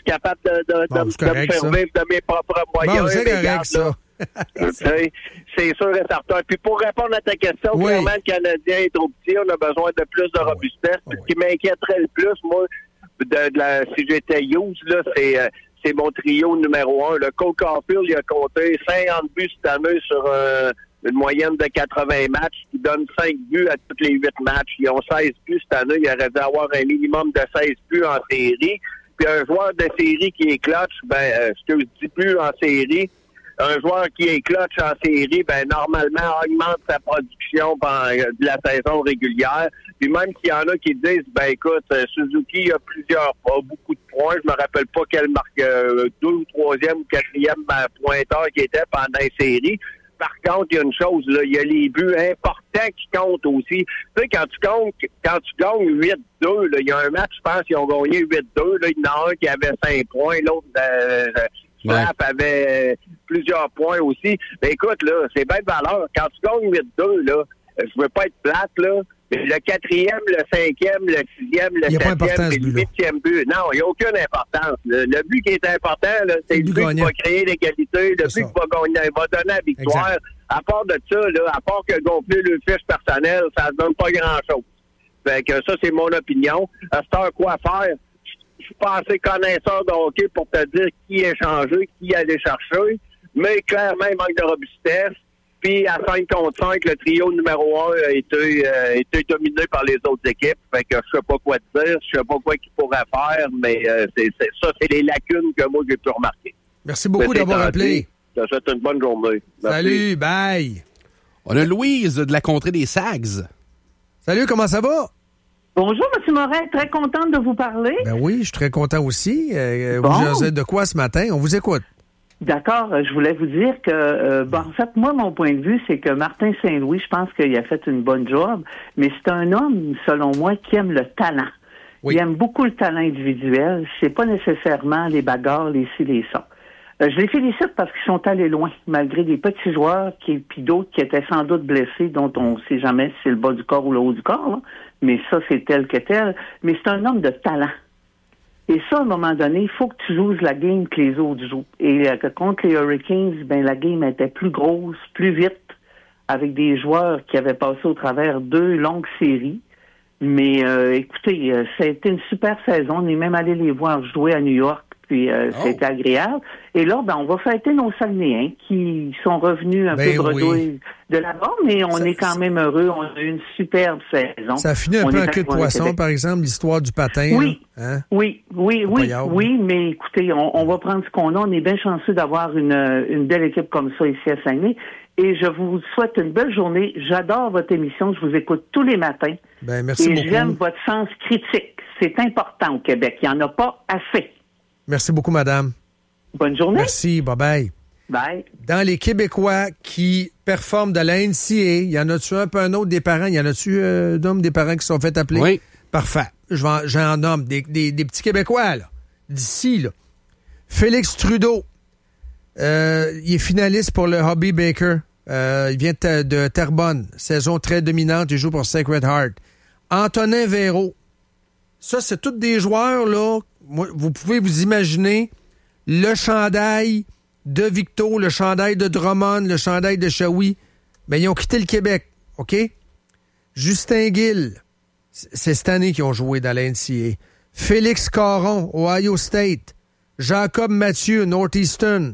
capable de me faire vivre de mes propres moyens. Bon, c'est correct, ça. C'est sûr et certain. Puis pour répondre à ta question, clairement, le Canadien est trop petit. On a besoin de plus de robustesse. Ce qui m'inquiéterait le plus, moi, si j'étais Hughes, là, c'est mon trio numéro 1. Le Cole Caulfield, il a compté 50 buts cette année sur une moyenne de 80 matchs qui donne 5 buts à tous les 8 matchs. Ils ont 16 buts cette année. Il aurait dû avoir un minimum de 16 buts en série. Puis un joueur de série qui est clutch, 10 buts en série. Un joueur qui est clutch en série, normalement, augmente sa production pendant de la saison régulière. Puis même s'il y en a qui disent, écoute, Suzuki a beaucoup de points. Je me rappelle pas quel marque, 2 ou 3e ou 4e pointeur qui était pendant les séries. Par contre, il y a une chose, là, il y a les buts importants qui comptent aussi. Tu sais, quand tu gagnes 8-2, là, il y a un match, je pense qu'ils ont gagné 8-2, là, il y en a un qui avait 5 points, l'autre Snap avait plusieurs points aussi. Mais écoute, là, c'est bien de valeur. Quand tu gagnes 8-2, là, je veux pas être plate, là, mais le 4e, le 5e, le 6e, le 7e et le 8e but. Non, il n'y a aucune importance. Le but qui est important, là, c'est le but qui va créer l'égalité, le but qui va gagner, va donner la victoire. Exact. À part de ça, là, à part que gonfler le fiche personnel, ça ne donne pas grand-chose. Fait que ça, c'est mon opinion. À cette heure, quoi faire? Je suis pas assez connaisseur de hockey pour te dire qui est changé, qui aller chercher, mais clairement, il manque de robustesse. Puis à 5 contre 5, le trio numéro 1 a été dominé par les autres équipes. Fait que je sais pas quoi te dire, je sais pas quoi qu'il pourrait faire, mais c'est les lacunes que moi j'ai pu remarquer. Merci beaucoup d'avoir appelé. Je te souhaite une bonne journée. Merci. Salut, bye. On a Louise de la contrée des Sags. Salut, comment ça va? Bonjour, M. Morin, très contente de vous parler. Ben oui, je suis très content aussi. Vous êtes de quoi ce matin? On vous écoute. D'accord, je voulais vous dire que, en fait, moi, mon point de vue, c'est que Martin Saint-Louis, je pense qu'il a fait une bonne job, mais c'est un homme, selon moi, qui aime le talent. Oui. Il aime beaucoup le talent individuel. C'est pas nécessairement les bagarres, les ci, les ça. Je les félicite parce qu'ils sont allés loin, malgré des petits joueurs puis d'autres qui étaient sans doute blessés, dont on ne sait jamais si c'est le bas du corps ou le haut du corps, là. Mais ça, c'est tel que tel. Mais c'est un homme de talent. Et ça, à un moment donné, il faut que tu joues la game que les autres jouent. Et contre les Hurricanes, la game était plus grosse, plus vite, avec des joueurs qui avaient passé au travers 2 longues séries. Mais écoutez, ça a été une super saison. On est même allé les voir jouer à New York. Puis c'était agréable. Et là, on va fêter nos Saguenayens qui sont revenus un peu bredouilles de là-bas, mais on est quand même heureux. On a eu une superbe saison. Ça a fini un peu en queue de poisson, par exemple, l'histoire du patin. Oui, hein? oui, mais écoutez, on va prendre ce qu'on a. On est bien chanceux d'avoir une belle équipe comme ça ici à Saguenay. Et je vous souhaite une belle journée. J'adore votre émission. Je vous écoute tous les matins. Merci beaucoup. Et j'aime votre sens critique. C'est important au Québec. Il n'y en a pas assez. Merci beaucoup, madame. Bonne journée. Merci. Bye-bye. Bye. Dans les Québécois qui performent de la NCA, y en a-tu un peu un autre des parents? Y en a-tu des parents qui se sont fait appeler? Oui. Parfait. J'en nomme des petits Québécois, là. D'ici, là. Félix Trudeau. Il est finaliste pour le Hobey Baker. Il vient de Terrebonne. Saison très dominante. Il joue pour Sacred Heart. Antonin Véro. Ça, c'est tous des joueurs, là. Vous pouvez vous imaginer le chandail de Victo, le chandail de Drummond, le chandail de Shawi. Mais ils ont quitté le Québec, OK? Justin Gill, c'est cette année qu'ils ont joué dans la NCAA. Félix Caron, Ohio State. Jacob Mathieu, Northeastern.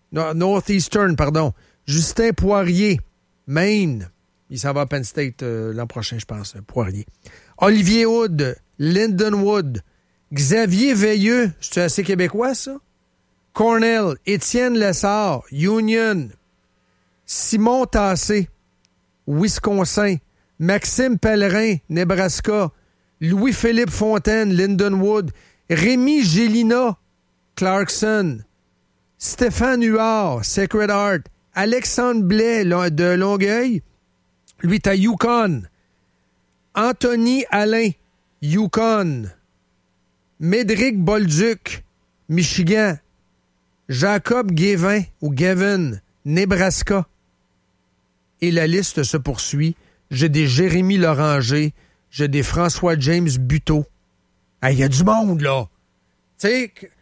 Justin Poirier, Maine. Il s'en va à Penn State l'an prochain, je pense, Poirier. Olivier Hood, Lindenwood. Xavier Veilleux, c'est assez québécois, ça? Cornell, Étienne Lessard, Union. Simon Tassé, Wisconsin. Maxime Pellerin, Nebraska. Louis-Philippe Fontaine, Lindenwood. Rémi Gélina, Clarkson. Stéphane Huard, Sacred Heart. Alexandre Blais, de Longueuil. Lui, est à Yukon. Anthony Alain, Yukon. Médéric Bolduc, Michigan. Jacob Guévin ou Gavin, Nebraska. Et la liste se poursuit. J'ai des Jérémy Loranger, j'ai des François James Buteau. Il y a du monde, là. Tu sais,